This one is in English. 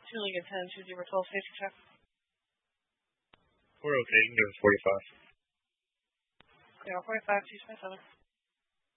2 Lincoln 10, 2012, safety check. We're okay, you can give us 45. Yeah, 45, 227.